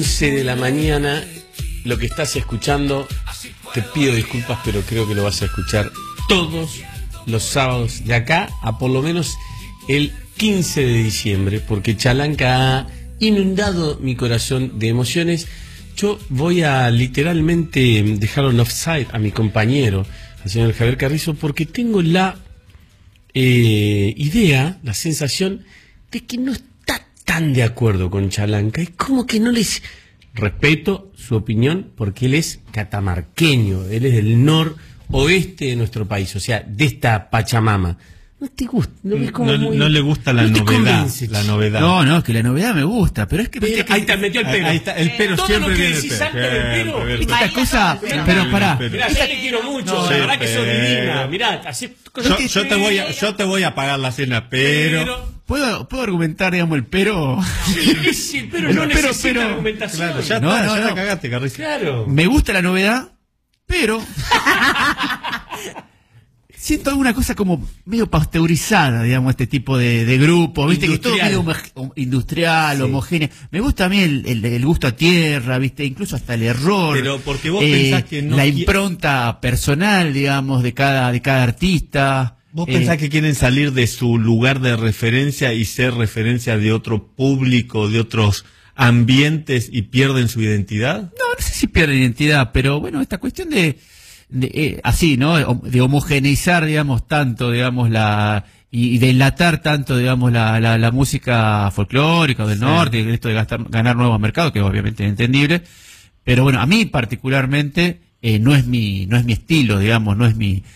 11 de la mañana, lo que estás escuchando, te pido disculpas, pero creo que lo vas a escuchar todos los sábados de acá a por lo menos el 15 de diciembre, porque Chalanca ha inundado mi corazón de emociones. Yo voy a literalmente dejar en offside a mi compañero, al señor Javier Carrizo, porque tengo la idea, la sensación de que no está tan de acuerdo con Chalanca. Es como que no les respeto su opinión, porque él es catamarqueño, él es del noroeste de nuestro país, o sea, de esta Pachamama. No te gusta, no ves como no le gusta la novedad. No, es que la novedad me gusta, pero es que... ahí te metió el pero. Ahí está, el pero todo siempre lo que viene decís antes del pero. Esta cosa, pero pará. Mirá, yo te quiero mucho, la verdad que sos divina. Mirá, así... Yo te voy a pagar la cena, pero... ¿Puedo argumentar, digamos, el pero? Sí, pero no necesita argumentación. Claro, ya la cagaste, Carrizo. Claro. Me gusta la novedad, pero... siento alguna cosa como medio pasteurizada, digamos, este tipo de grupo, ¿viste? Industrial. Que es todo medio industrial, sí, homogéneo. Me gusta a mí el gusto a tierra, ¿viste? Incluso hasta el error. Pero porque vos pensás que no... La impronta personal, digamos, de cada artista. ¿Vos pensás que quieren salir de su lugar de referencia y ser referencia de otro público, de otros ambientes y pierden su identidad? No sé si pierden identidad, pero bueno, esta cuestión así, ¿no? De homogeneizar, digamos, tanto, digamos, y de enlatar tanto, digamos, la música folclórica del norte, esto de ganar nuevos mercados, que obviamente es entendible, pero bueno, a mí particularmente no es mi estilo, digamos, no es mi